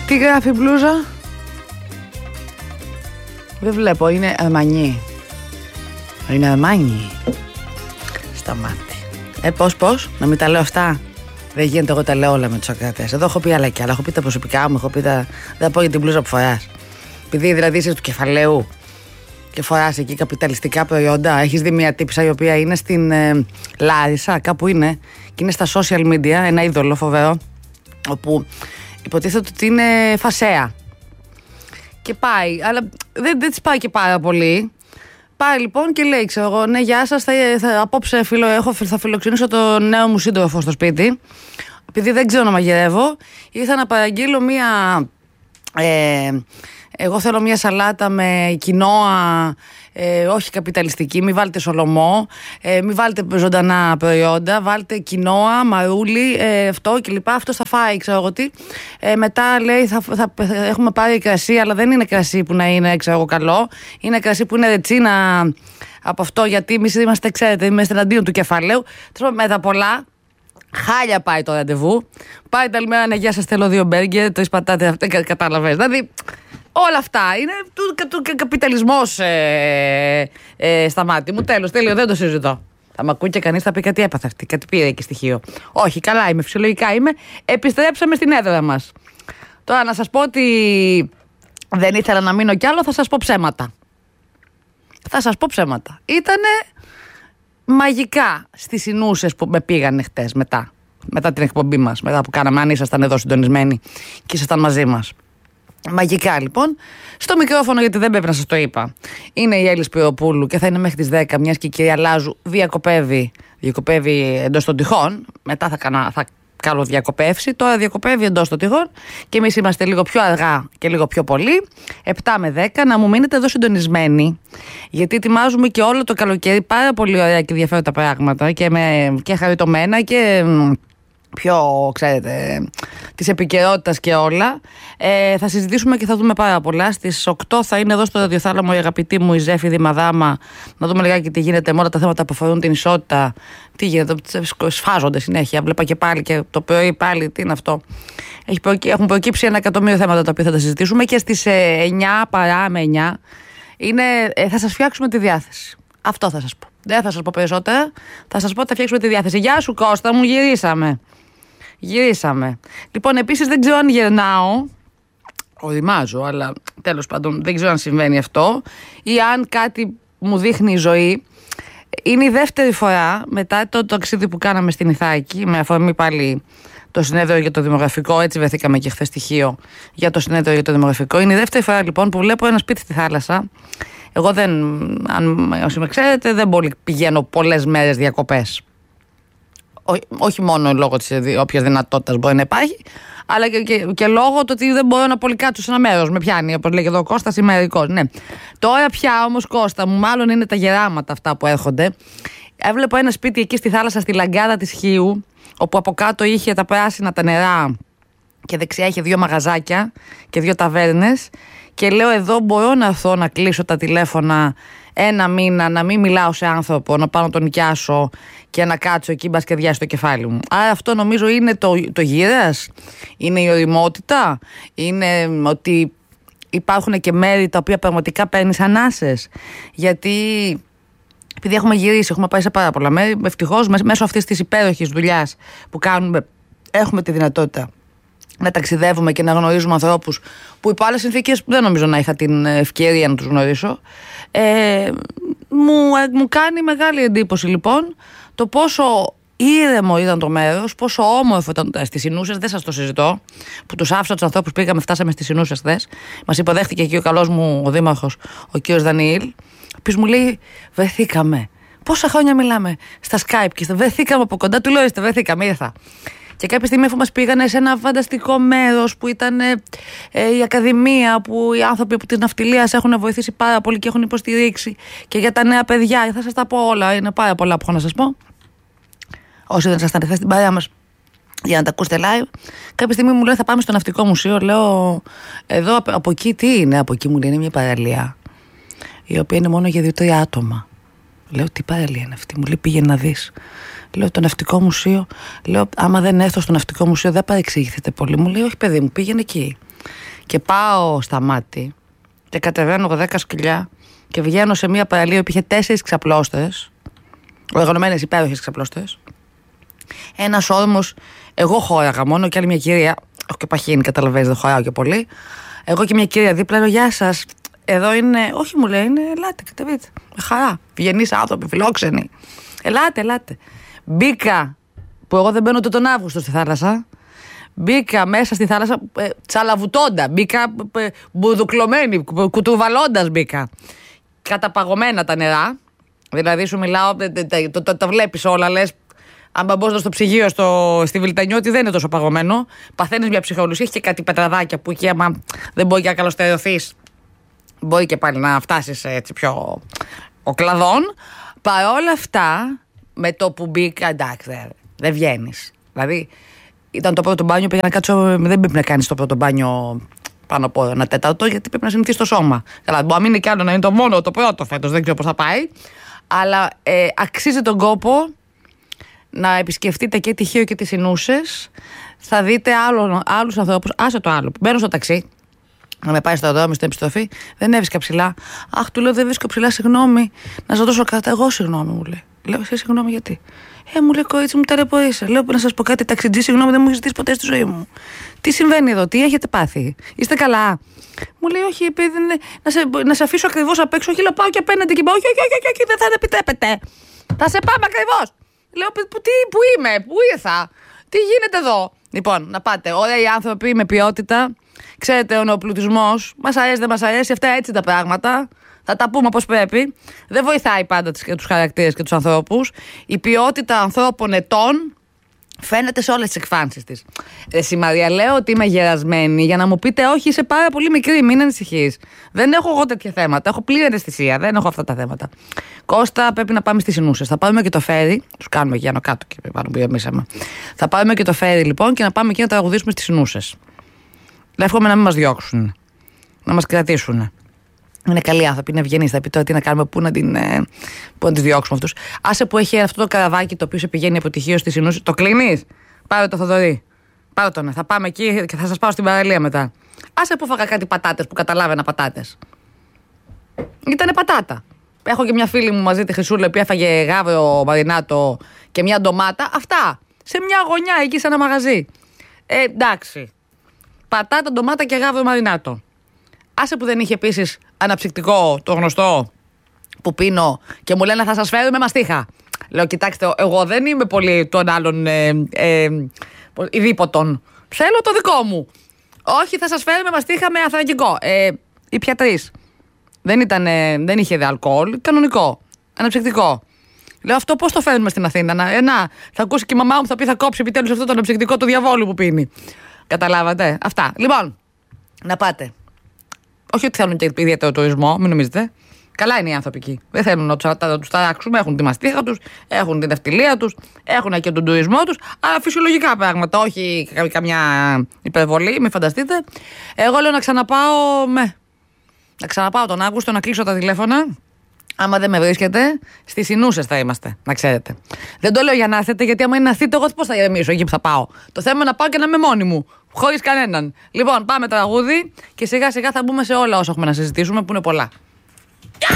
Τι γράφει η μπλούζα? Δεν βλέπω, είναι Αρμανί. Είναι Αρμάνι. Σταμάτη. Πώς, να μην τα λέω αυτά. Δεν γίνεται, εγώ τα λέω όλα με τους ακροατές. Εδώ έχω πει άλλα κι άλλα. Έχω πει τα προσωπικά μου, έχω πει τα. Δεν πω για την μπλούζα που φοράς. Επειδή δηλαδή είσαι του κεφαλαίου και φοράς εκεί καπιταλιστικά προϊόντα, έχεις δει μια τύψα η οποία είναι στην Λάρισα, κάπου είναι, και είναι στα social media, ένα είδωλο φοβερό, όπου υποτίθεται ότι είναι φασέα. Και πάει, αλλά δεν της πάει και πάρα πολύ. Πάει λοιπόν και λέει, ξέρω εγώ, ναι, γεια σας, απόψε θα φιλοξενήσω το νέο μου σύντροφο στο σπίτι. Επειδή δεν ξέρω να μαγειρεύω, ήρθα να παραγγείλω μία... εγώ θέλω μία σαλάτα με κοινόα, όχι καπιταλιστική, μη βάλτε σολομό, μη βάλτε ζωντανά προϊόντα, βάλτε κοινόα, μαρούλι, αυτό κλπ. Αυτός θα φάει, ξέρω εγώ τι. Μετά λέει θα έχουμε πάρει κρασί, αλλά δεν είναι κρασί που να είναι, ξέρω εγώ, καλό. Είναι κρασί που είναι ρετσίνα από αυτό, γιατί εμείς είμαστε, ξέρετε, είμαστε εναντίον του κεφαλαίου. Με τα πολλά. Χάλια πάει το ραντεβού. Πάει τα λιμέρα, ναι, γεια σας, θέλω 2 μπέργκερ, το εισπατάτε αυτό, κατάλαβες. Δηλαδή, όλα αυτά είναι του καπιταλισμός στα μάτια μου. Τέλος, δεν το συζητώ. Θα μ' ακούει και κανείς, θα πει κάτι έπαθε αυτή, κάτι πήρε εκεί στοιχείο. Όχι, καλά είμαι, φυσιολογικά είμαι. Επιστρέψαμε στην έδρα μας. Τώρα να σας πω ότι δεν ήθελα να μείνω κι άλλο, θα σας πω ψέματα. Ήτανε μαγικά στις Ινούσες που με πήγανε χτες μετά την εκπομπή μας, μετά που κάναμε, αν ήσασταν εδώ συντονισμένοι και ήσασταν μαζί μας. Μαγικά λοιπόν. Στο μικρόφωνο, γιατί δεν πρέπει να σας το είπα, είναι η Έλλη Σπυροπούλου και θα είναι μέχρι τις 10, μιας και η κυρία Λάζου διακοπεύει εντός των τυχών. Μετά θα κάνω διακοπεύσει. Τώρα διακοπεύει εντός των τυχών και εμείς είμαστε λίγο πιο αργά και λίγο πιο πολύ. 7 με 10, να μου μείνετε εδώ συντονισμένοι, γιατί ετοιμάζουμε και όλο το καλοκαίρι πάρα πολύ ωραία και ενδιαφέροντα πράγματα και χαριτωμένα και πιο, ξέρετε, της επικαιρότητας και όλα. Θα συζητήσουμε και θα δούμε πάρα πολλά. Στις 8 θα είναι εδώ στο ραδιοθάλαμο η αγαπητή μου η Ζέφη Μαδάμα, να δούμε λιγάκι τι γίνεται με όλα τα θέματα που αφορούν την ισότητα. Τι γίνεται, σφάζονται συνέχεια. Βλέπα και πάλι και το πρωί πάλι, τι είναι αυτό. Έχουν προκύψει 1 εκατομμύριο θέματα τα οποία θα τα συζητήσουμε και στις 9 παρά με 9 θα σας φτιάξουμε τη διάθεση. Αυτό θα σας πω. Δεν θα σας πω περισσότερα. Θα σας πω ότι θα φτιάξουμε τη διάθεση. Γεια σου Κώστα μου, γυρίσαμε. Λοιπόν, επίσης δεν ξέρω αν γερνάω. Οριμάζω, αλλά τέλος πάντων δεν ξέρω αν συμβαίνει αυτό ή αν κάτι μου δείχνει η ζωή. Είναι η δεύτερη φορά μετά το ταξίδι που κάναμε στην Ιθάκη, με αφορμή πάλι το συνέδριο για το δημογραφικό. Έτσι βρεθήκαμε και χθες στοιχείο για το συνέδριο για το δημογραφικό. Είναι η δεύτερη φορά λοιπόν που βλέπω ένα σπίτι στη θάλασσα. Εγώ όσοι με ξέρετε, δεν πολύ πηγαίνω πολλές μέρες διακοπές. Όχι μόνο λόγω της όποιας δυνατότητας μπορεί να υπάρχει, αλλά και λόγω του ότι δεν μπορώ να πολυκάτσω σε ένα μέρος. Με πιάνει, όπως λέγει εδώ ο Κώστας, είμαι μερικός. Ναι. Τώρα πια όμως, Κώστα μου, μάλλον είναι τα γεράματα αυτά που έρχονται. Έβλεπα ένα σπίτι εκεί στη θάλασσα, στη λαγκάδα της Χίου, όπου από κάτω είχε τα πράσινα τα νερά και δεξιά είχε 2 μαγαζάκια και 2 ταβέρνες. Και λέω, εδώ μπορώ να έρθω να κλείσω τα τηλέφωνα 1 μήνα, να μην μιλάω σε άνθρωπο, να πάω να τον νοικιάσω και να κάτσω εκεί, μπας και διάσει το κεφάλι μου. Άρα αυτό νομίζω είναι το γύρας, είναι η ωριμότητα, είναι ότι υπάρχουν και μέρη τα οποία πραγματικά παίρνεις ανάσες. Γιατί επειδή έχουμε γυρίσει, έχουμε πάει σε πάρα πολλά μέρη, ευτυχώς μέσω αυτής της υπέροχης δουλειάς που κάνουμε, έχουμε τη δυνατότητα να ταξιδεύουμε και να γνωρίζουμε ανθρώπους που υπό άλλες συνθήκες δεν νομίζω να είχα την ευκαιρία να τους γνωρίσω. Μου κάνει μεγάλη εντύπωση λοιπόν το πόσο ήρεμο ήταν το μέρος, πόσο όμορφο ήταν στις Ινούσες. Δεν σας το συζητώ, που τους άφησα τους ανθρώπους, φτάσαμε στις Ινούσες χθες. Μας υποδέχτηκε και ο καλός μου ο δήμαρχος, ο κύριος Δανιήλ, ο οποίος μου λέει, βρεθήκαμε. Πόσα χρόνια μιλάμε στα Skype και βρεθήκαμε από κοντά. Του λέω, βρεθήκαμε, ήρθα. Και κάποια στιγμή, αφού μας πήγανε σε ένα φανταστικό μέρος που ήταν η Ακαδημία, που οι άνθρωποι από της ναυτιλίας έχουν βοηθήσει πάρα πολύ και έχουν υποστηρίξει, και για τα νέα παιδιά, θα σας τα πω όλα, είναι πάρα πολλά που έχω να σας πω. Όσοι δεν ήσασταν χθες στην παρέα μας για να τα ακούσετε live, κάποια στιγμή μου λέει, θα πάμε στο Ναυτικό Μουσείο. Λέω, εδώ από εκεί τι είναι? Από εκεί μου λέει, είναι μια παραλία η οποία είναι μόνο για 2-3 άτομα. Λέω, τι παραλία είναι αυτή? Μου λέει, πήγαινε να δεις. Λέω, το Ναυτικό Μουσείο. Λέω, άμα δεν έρθω στο Ναυτικό Μουσείο δεν παρεξηγηθείτε πολύ. Μου λέει, όχι παιδί μου, πήγαινε εκεί. Και πάω στα μάτι και κατεβαίνω 10 σκυλιά και βγαίνω σε μια παραλία που είχε 4 ξαπλώστες, οργανωμένες υπέροχες ξαπλώστες. Ένας όρμος, εγώ χώραγα μόνο και άλλη μια κυρία, έχω και παχύνει, καταλαβαίνεις, δεν χωράω και πολύ. Εγώ και μια κυρία δίπλα, λέω γεια σας. Εδώ είναι, όχι μου λέει, είναι, ελάτε, κατεβείτε. Με χαρά. Βγενείς άνθρωποι, φιλόξενοι. Ελάτε. Μπήκα, που εγώ δεν μπαίνω ούτε τον Αύγουστο στη θάλασσα. Μπήκα μέσα στη θάλασσα τσαλαβουτώντα. Μπήκα μπουδουκλωμένη, κουτουβαλώντας μπήκα. Καταπαγωμένα τα νερά. Δηλαδή σου μιλάω, τα βλέπεις όλα, λες. Αν μπαμπόζω στο ψυγείο στη Βιλτανιώτη δεν είναι τόσο παγωμένο. Παθαίνεις μια ψυχολουσία, έχει και κάτι πετραδάκια που εκεί, άμα δεν μπορεί και να καλοστερωθείς, μπορεί και πάλι να φτάσεις έτσι πιο οκλαδόν. Παρ' όλα αυτά, με το που μπήκα, εντάξει, δεν βγαίνεις. Δηλαδή, ήταν το πρώτο μπάνιο, πήγα να κάτσω. Δεν πρέπει να κάνεις το πρώτο μπάνιο πάνω από 1/4, γιατί πρέπει να συνηθίσεις το σώμα. Καλά, μπορεί να μείνει κι άλλο να είναι το μόνο το πρώτο φέτος, δεν ξέρω πώς θα πάει. Αλλά αξίζει τον κόπο να επισκεφτείτε και τη Χίο και τις Ινούσες. Θα δείτε άλλους ανθρώπους. Άσε το άλλο. Μπαίνω στο ταξί να με πάει στο αεροδρόμιο στην επιστροφή. Δεν έβρισκα ψηλά. Αχ, του λέω δεν βρίσκω ψηλά, συγγνώμη. Να σας δώσω κάτι. Εγώ συγγνώμη, μου λέει. Λέω εσύ συγγνώμη γιατί. Μου λέει κορίτσι μου, ταλαιπωρήσα. Λέω να σας πω κάτι, ταξιτζή, συγγνώμη, δεν μου έχει ζητήσει ποτέ στη ζωή μου. Τι συμβαίνει εδώ, τι έχετε πάθει, είστε καλά? Μου λέει όχι, επειδή να σε αφήσω ακριβώς απ' έξω. Όχι, λέω πάω και απέναντι και πάω. Όχι, δεν θα επιτρέπετε. Θα σε πάμε ακριβώς. Λέω πού είμαι, πού ήρθα, τι γίνεται εδώ? Λοιπόν, να πάτε, ωραίοι άνθρωποι με ποιότητα. Ξέρετε, ο νεοπλουτισμός, μας αρέσει, δεν μας αρέσει, αυτά έτσι τα πράγματα. Θα τα πούμε όπως πρέπει. Δεν βοηθάει πάντα τους χαρακτήρες και τους ανθρώπους. Η ποιότητα ανθρώπων ετών φαίνεται σε όλες τις εκφάνσεις της. Εσύ Μαρία, λέω ότι είμαι γερασμένη για να μου πείτε όχι, είσαι πάρα πολύ μικρή, μην ανησυχείς. Δεν έχω εγώ τέτοια θέματα. Έχω πλήρη αισθησία, δεν έχω αυτά τα θέματα. Κώστα, πρέπει να πάμε στις Ινούσες. Θα πάρουμε και το φέρι. Τους κάνουμε εκεί άνω κάτω και πάνω που γεμίσαμε. Θα πάρουμε και το φέρι λοιπόν και να πάμε εκεί να τραγουδήσουμε στις Ινούσες. Εύχομαι να μην μας διώξουν. Να μας κρατήσουν. Είναι καλοί άνθρωποι, είναι ευγενείς. Θα πει τώρα τι να κάνουμε, πού να τις διώξουμε αυτούς. Άσε που έχει αυτό το καραβάκι το οποίο σε πηγαίνει από τη Χίο στις Ινούσες. Το κλείνεις? Πάρε το Θοδωρή. Πάρε τον. Θα πάμε εκεί και θα σας πάω στην παραλία μετά. Άσε που φάγα κάτι πατάτες που καταλάβαινα πατάτες. Ήτανε πατάτα. Έχω και μια φίλη μου μαζί, τη Χρυσούλα, που έφαγε γάβρο μαρινάτο και μια ντομάτα. Αυτά. Σε μια γωνιά εκεί σε ένα μαγαζί. Εντάξει. Πατάτα, ντομάτα και γάβρο μαρινάτο. Άσε που δεν είχε επίσης αναψυκτικό, το γνωστό που πίνω και μου λένε θα σας φέρουμε μαστίχα. Λέω κοιτάξτε, εγώ δεν είμαι πολύ των άλλων ειδήποτων. Θέλω το δικό μου. Όχι, θα σας φέρουμε μαστίχα με αθρακικό. Ήπια 3. Δεν είχε δε αλκοόλ, κανονικό, αναψυκτικό. Λέω αυτό πώς το φέρνουμε στην Αθήνα? Θα ακούσει και η μαμά μου, θα πει θα κόψει επιτέλους αυτό το αναψυκτικό του διαβόλου που πίνει. Καταλάβατε? Αυτά. Λοιπόν, να πάτε. Όχι ότι θέλουν και ιδιαίτερο τουρισμό, μην νομίζετε. Καλά είναι οι άνθρωποι εκεί. Δεν θέλουν να τους ταράξουμε. Έχουν τη μαστίχα τους, έχουν την ναυτιλία τους, έχουν και τον τουρισμό τους. Αλλά φυσιολογικά πράγματα, όχι καμιά υπερβολή, μην φανταστείτε. Εγώ λέω να ξαναπάω τον Αύγουστο, να κλείσω τα τηλέφωνα. Άμα δεν με βρίσκετε, στις Ινούσες θα είμαστε, να ξέρετε. Δεν το λέω για να έρθετε, γιατί άμα είναι να έρθετε, εγώ πώς θα ηρεμήσω εκεί που θα πάω? Το θέμα είναι να πάω και να είμαι μόνη μου, χωρίς κανέναν. Λοιπόν, πάμε τραγούδι και σιγά σιγά θα μπούμε σε όλα όσα έχουμε να συζητήσουμε, που είναι πολλά.